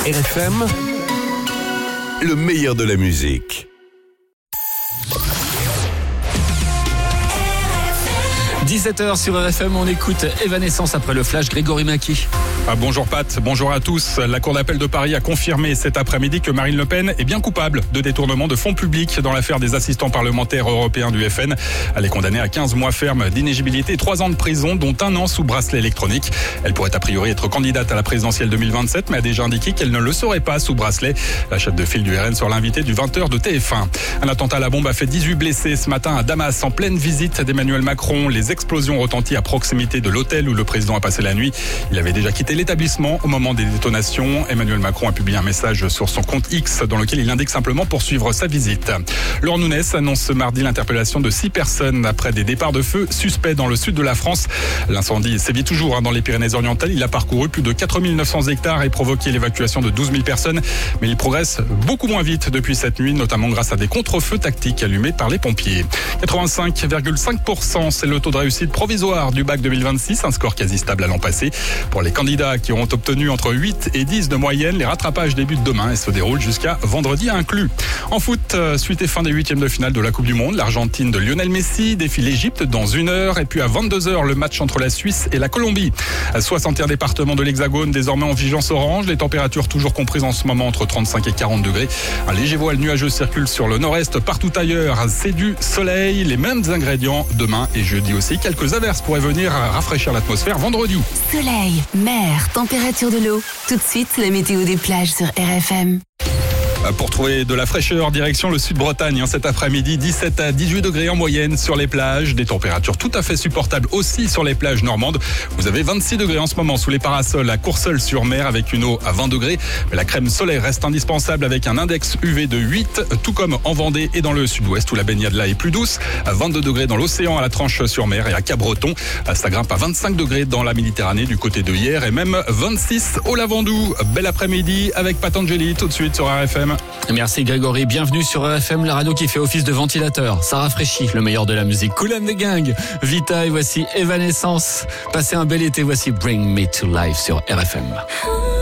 RFM, le meilleur de la musique. – 17h sur RFM, on écoute Evanescence après le flash. Grégory Maki. Bonjour Pat, bonjour à tous. La Cour d'appel de Paris a confirmé cet après-midi que Marine Le Pen est bien coupable de détournement de fonds publics dans l'affaire des assistants parlementaires européens du FN. Elle est condamnée à 15 mois ferme d'inéligibilité et 3 ans de prison, dont 1 an sous bracelet électronique. Elle pourrait a priori être candidate à la présidentielle 2027, mais a déjà indiqué qu'elle ne le serait pas sous bracelet. La chef de file du RN sera l'invitée du 20h de TF1. Un attentat à la bombe a fait 18 blessés ce matin à Damas, en pleine visite d'Emmanuel Macron. Les explosions retenties à proximité de l'hôtel où le président a passé la nuit. Il avait déjà quitté l'établissement au moment des détonations. Emmanuel Macron a publié un message sur son compte X dans lequel il indique simplement poursuivre sa visite. Laurent Nunez annonce ce mardi l'interpellation de 6 personnes après des départs de feu suspects dans le sud de la France. L'incendie sévit toujours dans les Pyrénées-Orientales. Il a parcouru plus de 4 900 hectares et provoqué l'évacuation de 12 000 personnes. Mais il progresse beaucoup moins vite depuis cette nuit, notamment grâce à des contre-feux tactiques allumés par les pompiers. 85,5%, c'est le taux de réussite provisoire du bac 2026, un score quasi stable à l'an passé. Pour les candidats qui auront obtenu entre 8 et 10 de moyenne, les rattrapages débutent demain et se déroulent jusqu'à vendredi inclus. En foot, suite et fin des 8e de finale de la Coupe du Monde, l'Argentine de Lionel Messi défie l'Égypte dans 1 heure et puis à 22h, le match entre la Suisse et la Colombie. 61 départements de l'Hexagone désormais en vigilance orange, les températures toujours comprises en ce moment entre 35 et 40 degrés. Un léger voile nuageux circule sur le nord-est, partout ailleurs, c'est du soleil, les mêmes ingrédients demain et jeudi aussi. Quelques averses pourraient venir rafraîchir l'atmosphère vendredi. Soleil, mer, température de l'eau. Tout de suite, la météo des plages sur RFM. Pour trouver de la fraîcheur, direction le sud-Bretagne cet après-midi, 17 à 18 degrés en moyenne sur les plages, des températures tout à fait supportables aussi sur les plages normandes. Vous avez 26 degrés en ce moment sous les parasols à Courseulles-sur-Mer avec une eau à 20 degrés. Mais la crème solaire reste indispensable avec un index UV de 8, tout comme en Vendée et dans le sud-ouest où la baignade là est plus douce. 22 degrés dans l'océan à la Tranche-sur-Mer et à Cap-Breton. Ça grimpe à 25 degrés dans la Méditerranée du côté de Hyères et même 26 au Lavandou. Bel après-midi avec Patangeli tout de suite sur RFM. Merci Grégory, bienvenue sur RFM, la radio qui fait office de ventilateur. Ça rafraîchit, le meilleur de la musique. Kool and the Gang, Vita et voici Evanescence. Passez un bel été, voici Bring Me to Life sur RFM.